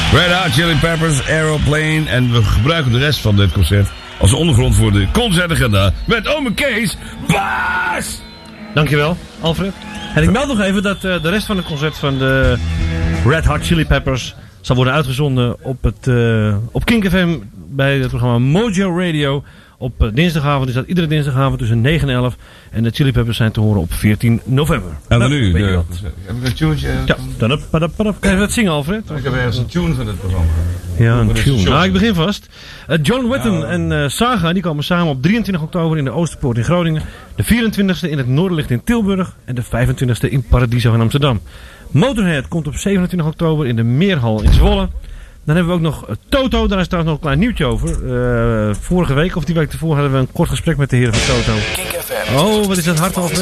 Red Hot Chili Peppers, Aeroplane. En we gebruiken de rest van dit concert als ondergrond voor de concertagenda met ome Kees Baas! Dankjewel, Alfred. En ik meld nog even dat de rest van het concert van de Red Hot Chili Peppers zal worden uitgezonden op Kink FM bij het programma Mojo Radio. Op dinsdagavond is dat iedere dinsdagavond tussen 9 en 11. En de Chili Peppers zijn te horen op 14 november. En dan nu? Heb ik een tune? Ja. Kan je dat zingen, Alfred? Ik heb ergens een tune van het programma. Ja, een tune. Nou, ik begin vast. John Wetton en Saga die komen samen op 23 oktober in de Oosterpoort in Groningen. De 24e in het Noorderlicht in Tilburg. En de 25e in Paradiso in Amsterdam. Motorhead komt op 27 oktober in de Meerhal in Zwolle. Dan hebben we ook nog Toto, daar is trouwens nog een klein nieuwtje over. Vorige week of die week ervoor hadden we een kort gesprek met de heren van Toto. Oh, wat is dat hard over?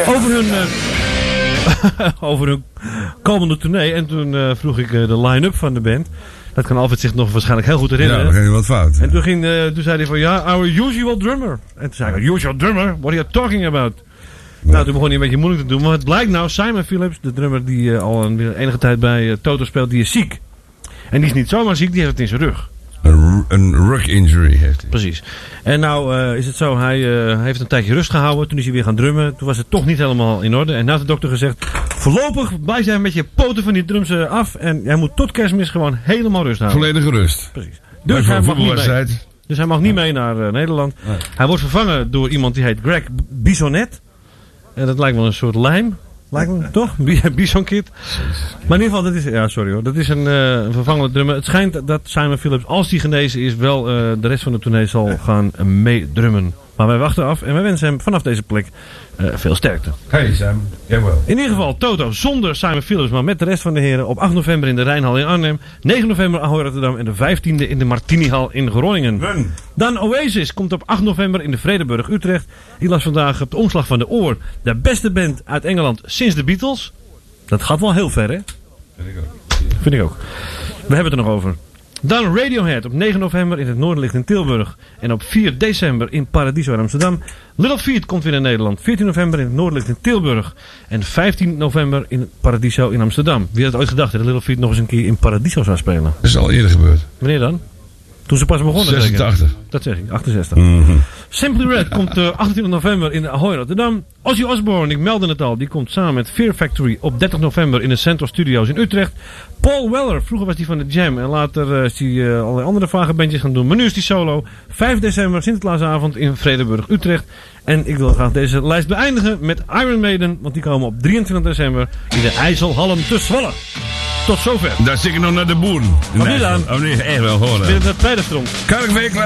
Over hun komende tournee. En toen vroeg ik de line-up van de band. Dat kan Alfred zich nog waarschijnlijk heel goed herinneren. Ja, dan ging wat fout. En toen zei hij van ja, our usual drummer. En toen zei ik, usual drummer? What are you talking about? Ja. Nou, toen begon hij een beetje moeilijk te doen. Maar het blijkt nou, Simon Phillips, de drummer die al enige tijd bij Toto speelt, die is ziek. En die is niet zomaar ziek, die heeft het in zijn rug. Een rug injury heeft hij. Precies. En nou is het zo, hij heeft een tijdje rust gehouden. Toen is hij weer gaan drummen. Toen was het toch niet helemaal in orde. En nou heeft de dokter gezegd, voorlopig blijf jij met je poten van die drums af. En hij moet tot Kerstmis gewoon helemaal rust houden. Volledige rust. Precies. Dus hij mag niet mee naar Nederland. Nee. Hij wordt vervangen door iemand die heet Greg Bisonnet. En dat lijkt wel een soort lijm. Lijkt me, toch? Bison Kid. Maar in ieder geval, dat is, ja, sorry hoor. Dat is een vervangende drummer. Het schijnt dat Simon Phillips, als hij genezen is, wel de rest van de tournee zal gaan meedrummen. Maar wij wachten af en wij wensen hem vanaf deze plek veel sterkte. Hey Sam, jawel. In ieder geval, Toto zonder Simon Phillips, maar met de rest van de heren op 8 november in de Rijnhal in Arnhem, 9 november Ahoy Rotterdam en de 15e in de Martinihal in Groningen. Dan Oasis komt op 8 november in de Vredenburg Utrecht. Ik las vandaag op de omslag van de Oor de beste band uit Engeland sinds de Beatles. Dat gaat wel heel ver, hè? Vind ik ook. We hebben het er nog over. Dan Radiohead op 9 november in het Noorderlicht in Tilburg. En op 4 december in Paradiso in Amsterdam. Little Feat komt weer in Nederland. 14 november in het Noorderlicht in Tilburg. En 15 november in Paradiso in Amsterdam. Wie had ooit gedacht dat Little Feat nog eens een keer in Paradiso zou spelen? Dat is al eerder gebeurd. Wanneer dan? Toen ze pas begonnen. 86. Dat zeg ik, 68. Simply Red komt 28 november in de Ahoy Rotterdam. Ozzy Osbourne, ik meldde het al, die komt samen met Fear Factory op 30 november in de Central Studios in Utrecht. Paul Weller, vroeger was hij van de Jam en later is hij allerlei andere vage bandjes gaan doen. Maar nu is hij solo. 5 december, Sinterklaasavond in Vredenburg, Utrecht. En ik wil graag deze lijst beëindigen met Iron Maiden, want die komen op 23 december in de IJsselhallen te Zwolle. Tot zover. Daar zit ik nog naar de boeren. Wat nu dan? Oh nee, echt wel horen. Binnen de tweede stront. Kan ik weer klaar?